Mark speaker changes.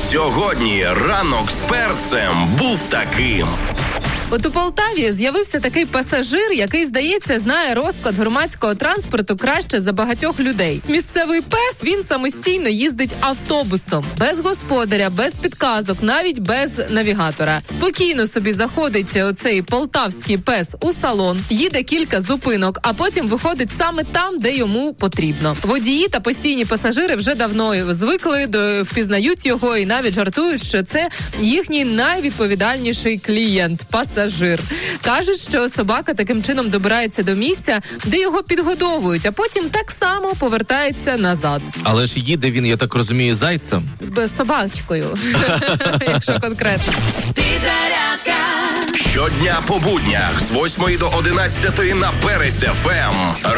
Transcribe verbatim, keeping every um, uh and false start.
Speaker 1: Сьогодні ранок з перцем був таким.
Speaker 2: От у Полтаві з'явився такий пасажир, який, здається, знає розклад громадського транспорту краще за багатьох людей. Місцевий пес, він самостійно їздить автобусом. Без господаря, без підказок, навіть без навігатора. Спокійно собі заходить оцей полтавський пес у салон, їде кілька зупинок, а потім виходить саме там, де йому потрібно. Водії та постійні пасажири вже давно звикли, до, впізнають його і навіть жартують, що це їхній найвідповідальніший клієнт – пасажир. Пасажир. Кажуть, що собака таким чином добирається до місця, де його підгодовують, а потім так само повертається назад.
Speaker 3: Але ж їде він, я так розумію, зайцем.
Speaker 2: З собачкою, якщо конкретно.
Speaker 1: Щодня по буднях з восьмої до одинадцятої на Перець еф ем.